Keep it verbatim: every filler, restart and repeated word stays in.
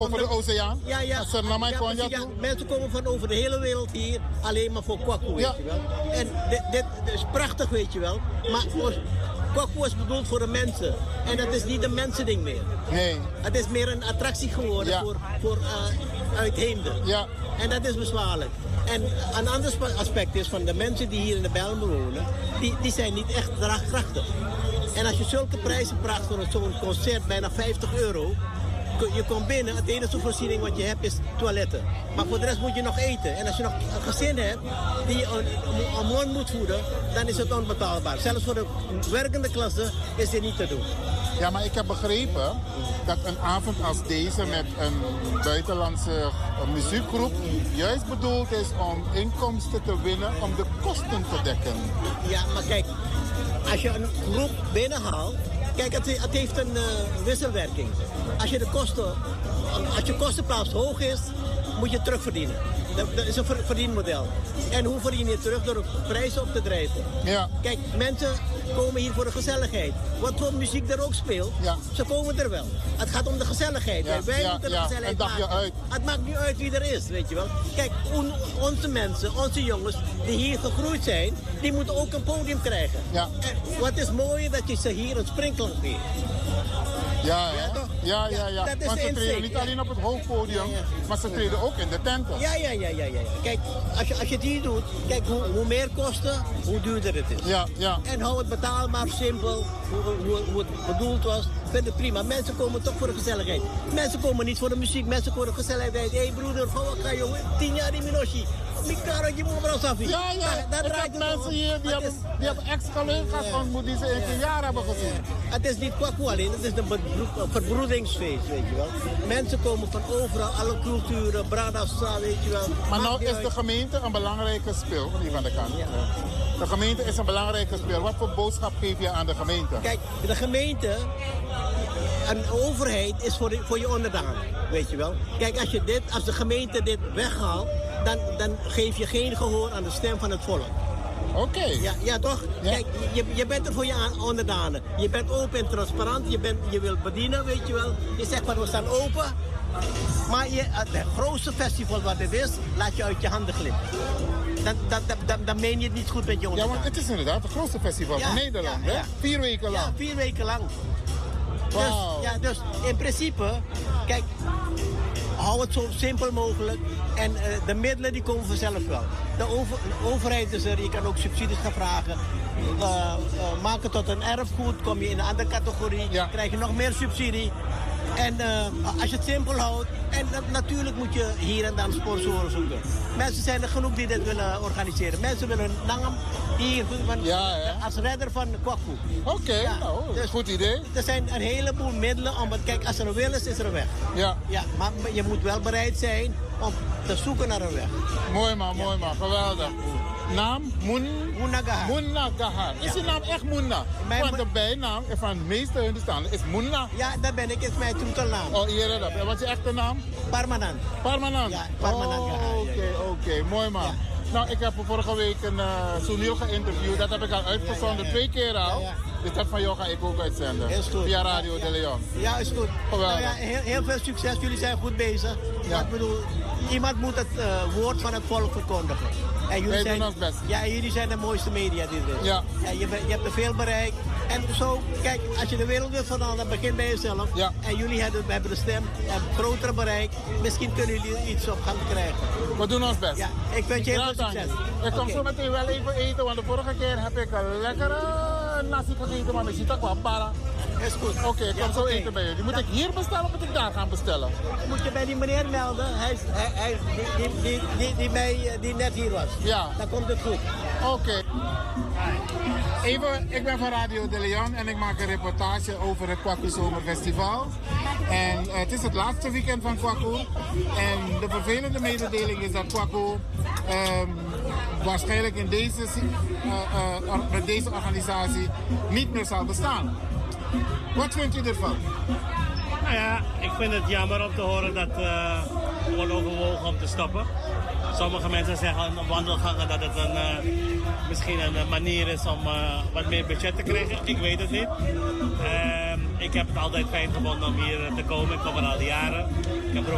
Over de oceaan? Ja, ja. Suriname, Ja, Konja precies, ja. toe? Mensen komen van over de hele wereld hier alleen maar voor Kwaku, weet Ja. je wel. En dit, dit is prachtig, weet je wel. Maar voor- Kwaku is bedoeld voor de mensen. En dat is niet een mensending meer. Nee. Het is meer een attractie geworden Ja. voor, voor uh, uitheemden. Ja. En dat is bezwaarlijk. En een ander spa- aspect is van de mensen die hier in de Bijlmer wonen, die, die zijn niet echt draagkrachtig. En als je zulke prijzen vraagt voor zo'n concert, bijna vijftig euro, ko- je komt binnen, het enige voorziening wat je hebt is toiletten. Maar voor de rest moet je nog eten. En als je nog een gezin hebt die je een, een mond moet voeden, dan is het onbetaalbaar. Zelfs voor de werkende klasse is dit niet te doen. Ja, maar ik heb begrepen dat een avond als deze met een buitenlandse eh, muziekgroep juist bedoeld is om inkomsten te winnen om de kosten te dekken. Ja, maar kijk, als je een groep binnenhaalt, kijk, het, het heeft een uh, wisselwerking. Als je de kosten, als je kostenplaats hoog is, moet je terugverdienen. Dat, dat is een ver- verdienmodel. En hoe verdien je terug? Door de prijzen op te drijven. Ja. Kijk, mensen komen hier voor de gezelligheid. Wat voor muziek er ook speelt, Ja. ze komen er wel. Het gaat om de gezelligheid. Ja, Wij ja, moeten de ja, gezelligheid een dagje maken. uit. Het maakt niet uit wie er is, weet je wel. Kijk, on- onze mensen, onze jongens die hier gegroeid zijn, die moeten ook een podium krijgen. Ja. En wat is mooi dat je ze hier een sprinkler geeft. Ja, hè? Ja, toch? ja, ja, Ja, ja. dat is Want de ze treden insteek, niet ja. alleen op het hoofdpodium, Ja, ja. maar ze treden ook in de tenten. Ja, ja, ja, ja, ja. Kijk, als je, als je het hier doet, kijk, hoe, hoe meer kosten, hoe duurder het is. Ja, ja. En hou het betaalbaar, simpel, hoe, hoe, hoe het bedoeld was. Vind het prima. Mensen komen toch voor de gezelligheid. Mensen komen niet voor de muziek, mensen voor de gezelligheid. Hé hey broeder, van wat ga jongen? Tien jaar in Minoshi. Mikaro, je moet maar Safi. Ja, ja. Daar Ik draait heb het mensen om. hier die Het hebben, is- die hebben ex-collega's Ja. ontmoet die ze in een jaar hebben gezien. Het is niet Kwaku alleen, het is een bedro- verbroedingsfeest, weet je wel. Mensen komen van overal, alle culturen, Bradassa, weet je wel. Maar Maakt nou niet is uit. de gemeente een belangrijke speel, hier van de kant. Ja. De gemeente is een belangrijke speel. Wat voor boodschap geef je aan de gemeente? Kijk, de gemeente, een overheid is voor, de, voor je onderdaan, weet je wel. Kijk, als, je dit, als de gemeente dit weghaalt, dan, dan geef je geen gehoor aan de stem van het volk. Oké. Ja, ja toch? Ja. Kijk, je, je bent er voor je aan- onderdanen. Je bent open en transparant, je, bent, je wilt bedienen, weet je wel. Je zegt van we staan open. Maar je, het grootste festival wat het is, laat je uit je handen glippen. Dan, dan, dan, dan, dan meen je het niet goed met je Ja, onderdanen. want het is inderdaad het grootste festival Ja, van Nederland, ja, hè? ja. Vier weken lang. Ja, vier weken lang. Wauw. Dus, ja, dus in principe, kijk, hou het zo simpel mogelijk. En eh, de middelen die komen vanzelf wel. De, over, de overheid is er, je kan ook subsidies gaan vragen. Uh, uh, maak het tot een erfgoed, kom je in een andere categorie, Ja. krijg je nog meer subsidie. En uh, als je het simpel houdt, en na- natuurlijk moet je hier en dan sponsoren zoeken. Mensen zijn er genoeg die dit willen organiseren. Mensen willen naam hier van, Ja, hè? als redder van Kwaku. Oké, Ja, nou, dus- goed idee. Er zijn een heleboel middelen om het, kijk, als er een wil is, is er een weg. Ja, Ja, maar je moet wel bereid zijn om te zoeken naar een weg. mooi man, mooi man, geweldig. Naam? Mun... Munagaha. Munna Gahar. Is die naam echt Munna? Mijn Want mu- de bijnaam van de meeste Hindustanen is Munna. Ja, daar ben ik, is mijn troetelnaam. Oh, hier dat. En wat is je echte naam? Parmanant. Parmanant? Ja, Parmanant Oh, Gahar, Oké, ja, ja. oké, mooi man. Ja. Nou, ik heb vorige week een uh, Sunil geïnterviewd. Dat heb ik al uitgezonden, Ja, ja, ja. twee keer al. Ja, ja. Dus dat van jou ga ik ook uitzenden. Is goed. Via Radio Ja, de ja. Leon. Ja, is goed. Geweldig. Nou ja, heel, heel veel succes. Jullie zijn goed bezig. Ja. Maar ik bedoel, iemand moet het eh, woord van het volk verkondigen. En jullie Wij zijn, doen ons best. Ja, jullie zijn de mooiste media die er is. Ja. En je, bent- je hebt er veel bereikt. En zo, kijk, als je de wereld wilt veranderen, begin bij jezelf. Ja. En jullie hebben, hebben de stem, hebben grotere bereik. Misschien kunnen jullie iets op gang krijgen. We doen ons best. Ja, ik wens je heel veel Graag, succes. dank je. Ik kom Oké. zo meteen wel even eten, want de vorige keer heb ik een lekkere nasi gegeten, maar misschien toch wel para. Is goed. Oké, ik kom Ja, zo oké. eten bij jullie. Moet ik hier bestellen of moet ik daar gaan bestellen? Moet je bij die meneer melden, hij, is- hij, hij, die, die, die, die, die, bij, die net hier was. Ja. Dan komt het goed. Oké. Even, ik ben van Radio de Leon en ik maak een reportage over het Kwaku Zomerfestival. En eh, het is het laatste weekend van Kwaku. En de vervelende mededeling is dat Kwaku ehm, waarschijnlijk in deze, si- eh, eh, or- met deze organisatie niet meer zal bestaan. Wat vind je ervan? Nou ja, ik vind het jammer om te horen dat uh, wordt overwogen om te stoppen. Sommige mensen zeggen op wandelgangen dat het een, uh, misschien een uh, manier is om uh, wat meer budget te krijgen. Ik weet het niet. Uh, ik heb het altijd fijn gevonden om hier te komen. Ik kom er al jaren. Ik heb er ook